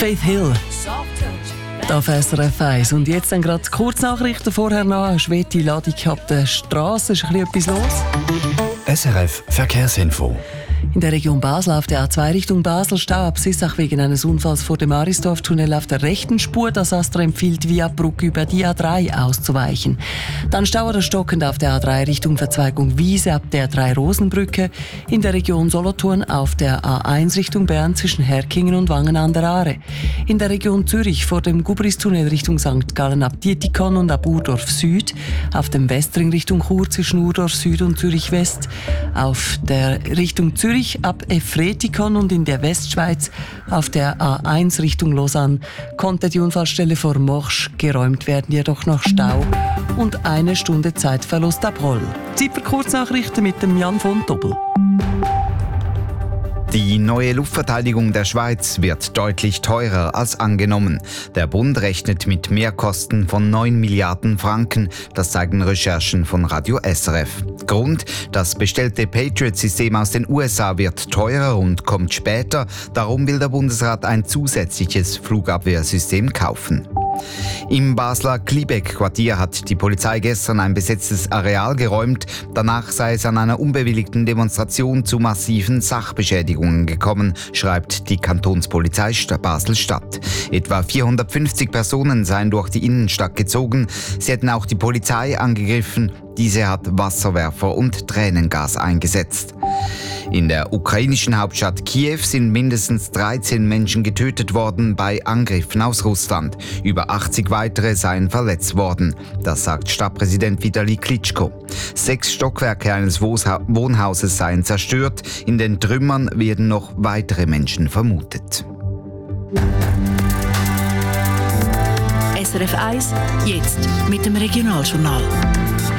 Faith Hill. Auf SRF 1. Und jetzt dann gerade Kurznachrichten. Vorher noch eine schwere Ladung ab der Straße. Ist ein bisschen etwas los? SRF Verkehrsinfo. In der Region Basel auf der A2 Richtung Basel Stau ab Sissach wegen eines Unfalls vor dem Arisdorf-Tunnel auf der rechten Spur. Das Astra empfiehlt, via Brücke über die A3 auszuweichen. Dann Stau oder stockend auf der A3 Richtung Verzweigung Wiese ab der A3-Rosenbrücke. In der Region Solothurn auf der A1 Richtung Bern zwischen Herkingen und Wangen an der Aare. In der Region Zürich vor dem Gubris-Tunnel Richtung St. Gallen ab Dietikon und ab Urdorf Süd. Auf dem Westring Richtung Chur zwischen Urdorf Süd und Zürich West. Auf der Richtung Zürich ab Efretikon und in der Westschweiz auf der A1 Richtung Lausanne konnte die Unfallstelle vor Morsch geräumt werden, jedoch noch Stau und 1 Stunde Zeitverlust ab Roll. Zeit für Kurznachrichten mit dem Jan von Doppel. Die neue Luftverteidigung der Schweiz wird deutlich teurer als angenommen. Der Bund rechnet mit Mehrkosten von 9 Milliarden Franken. Das zeigen Recherchen von Radio SRF. Grund: das bestellte Patriot-System aus den USA wird teurer und kommt später. Darum will der Bundesrat ein zusätzliches Flugabwehrsystem kaufen. Im Basler Gliebeck-Quartier hat die Polizei gestern ein besetztes Areal geräumt. Danach sei es an einer unbewilligten Demonstration zu massiven Sachbeschädigungen gekommen, schreibt die Kantonspolizei Basel-Stadt. Etwa 450 Personen seien durch die Innenstadt gezogen. Sie hätten auch die Polizei angegriffen. Diese hat Wasserwerfer und Tränengas eingesetzt. In der ukrainischen Hauptstadt Kiew sind mindestens 13 Menschen getötet worden bei Angriffen aus Russland. Über 80 weitere seien verletzt worden. Das sagt Stadtpräsident Vitali Klitschko. 6 Stockwerke eines Wohnhauses seien zerstört. In den Trümmern werden noch weitere Menschen vermutet. SRF 1, jetzt mit dem Regionaljournal.